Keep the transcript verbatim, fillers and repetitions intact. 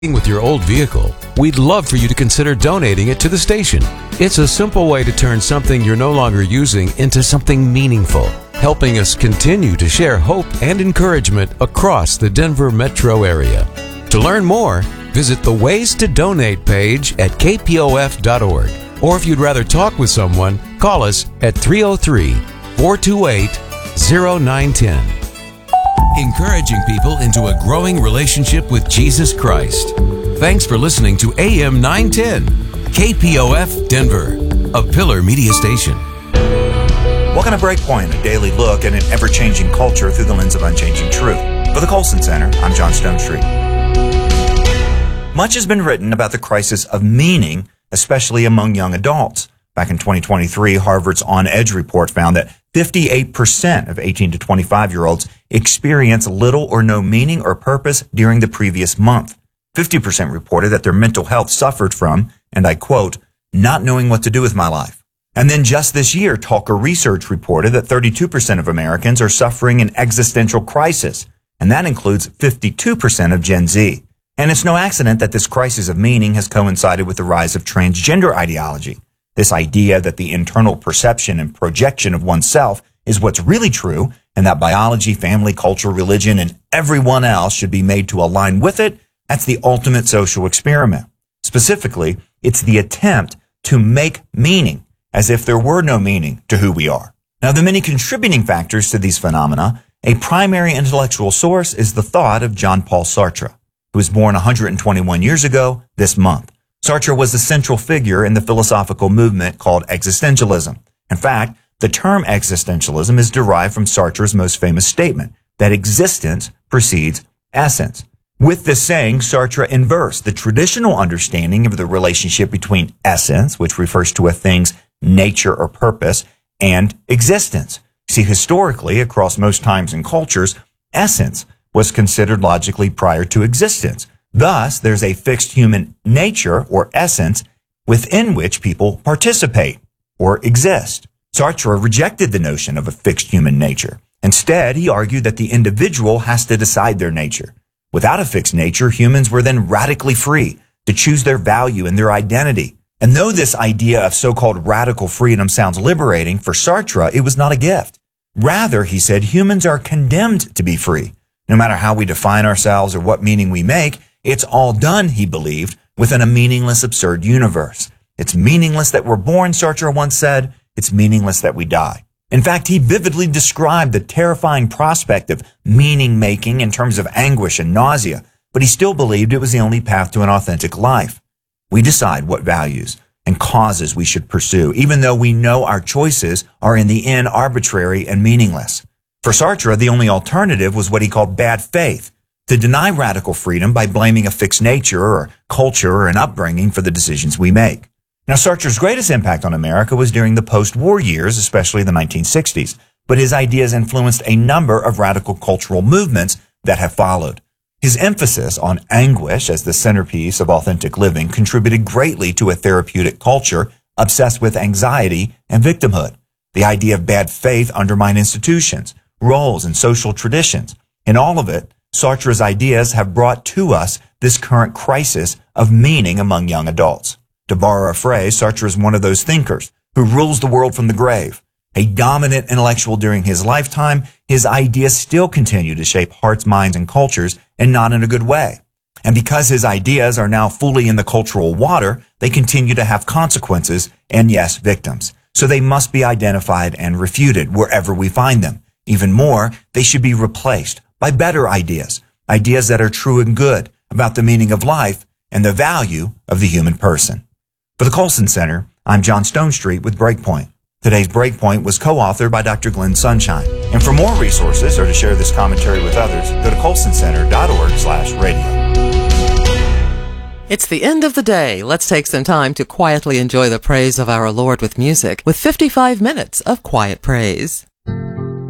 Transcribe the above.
With your old vehicle, we'd love for you to consider donating it to the station. It's a simple way to turn something you're no longer using into something meaningful, helping us continue to share hope and encouragement across the Denver metro area. To learn more, visit the Ways to Donate page at k p o f dot org. Or if you'd rather talk with someone, call us at three oh three, four two eight, oh nine one oh. Encouraging people into a growing relationship with Jesus Christ. Thanks for listening to A M nine ten, K P O F Denver, a Pillar Media station. Welcome to Breakpoint, a daily look at an ever-changing culture through the lens of unchanging truth. For the Colson Center, I'm John Stonestreet. Much has been written about the crisis of meaning, especially among young adults. Back in twenty twenty-three, Harvard's On Edge report found that fifty-eight percent of eighteen to twenty-five-year-olds experience little or no meaning or purpose during the previous month. fifty percent reported that their mental health suffered from, and I quote, not knowing what to do with my life. And then just this year, Talker Research reported that thirty-two percent of Americans are suffering an existential crisis, and that includes fifty-two percent of Gen Z. And it's no accident that this crisis of meaning has coincided with the rise of transgender ideology. This idea that the internal perception and projection of oneself is what's really true, and that biology, family, culture, religion, and everyone else should be made to align with it, that's the ultimate social experiment. Specifically, it's the attempt to make meaning, as if there were no meaning to who we are. Now, the many contributing factors to these phenomena, a primary intellectual source is the thought of Jean-Paul Sartre, who was born one hundred twenty-one years ago this month. Sartre was a central figure in the philosophical movement called existentialism. In fact, the term existentialism is derived from Sartre's most famous statement, that existence precedes essence. With this saying, Sartre inversed the traditional understanding of the relationship between essence, which refers to a thing's nature or purpose, and existence. See, historically, across most times and cultures, essence was considered logically prior to existence. Thus, there's a fixed human nature or essence within which people participate or exist. Sartre rejected the notion of a fixed human nature. Instead, he argued that the individual has to decide their nature. Without a fixed nature, humans were then radically free to choose their value and their identity. And though this idea of so-called radical freedom sounds liberating, for Sartre, it was not a gift. Rather, he said, humans are condemned to be free. No matter how we define ourselves or what meaning we make, it's all done, he believed, within a meaningless, absurd universe. It's meaningless that we're born, Sartre once said. It's meaningless that we die. In fact, he vividly described the terrifying prospect of meaning-making in terms of anguish and nausea, but he still believed it was the only path to an authentic life. We decide what values and causes we should pursue, even though we know our choices are in the end arbitrary and meaningless. For Sartre, the only alternative was what he called bad faith, to deny radical freedom by blaming a fixed nature or culture or an upbringing for the decisions we make. Now, Sartre's greatest impact on America was during the post-war years, especially the nineteen sixties, but his ideas influenced a number of radical cultural movements that have followed. His emphasis on anguish as the centerpiece of authentic living contributed greatly to a therapeutic culture obsessed with anxiety and victimhood. The idea of bad faith undermined institutions, roles, and social traditions. In all of it, Sartre's ideas have brought to us this current crisis of meaning among young adults. To borrow a phrase, Sartre is one of those thinkers who rules the world from the grave. A dominant intellectual during his lifetime, his ideas still continue to shape hearts, minds, and cultures, and not in a good way. And because his ideas are now fully in the cultural water, they continue to have consequences and, yes, victims. So they must be identified and refuted wherever we find them. Even more, they should be replaced by better ideas, ideas that are true and good about the meaning of life and the value of the human person. For the Colson Center, I'm John Stonestreet with Breakpoint. Today's Breakpoint was co-authored by Doctor Glenn Sunshine. And for more resources or to share this commentary with others, go to colson center dot org slash radio. It's the end of the day. Let's take some time to quietly enjoy the praise of our Lord with music with fifty-five minutes of quiet praise.